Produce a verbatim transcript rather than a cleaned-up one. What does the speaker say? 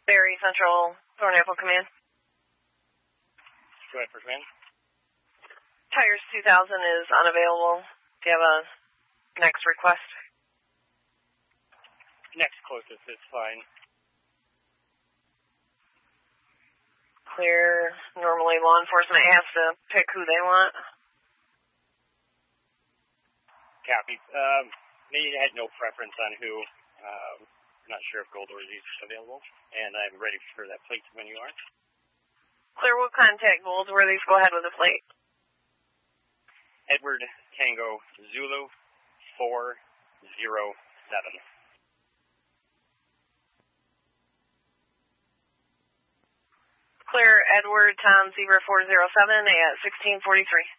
Barry Central, Thornapple Command. Go ahead for command. Tires two thousand is unavailable. Do you have a next request? Next closest is fine. Clear. Normally law enforcement has to pick who they want. Copy. Um, they had no preference on who. Um, not sure if Goldworthy is available, and I'm ready for that plate when you are. Clear, we'll contact Goldsworthy. Go ahead with the plate. Edward Tango Zulu four zero seven. Clear, Edward Tom Zebra four zero seven at sixteen forty-three.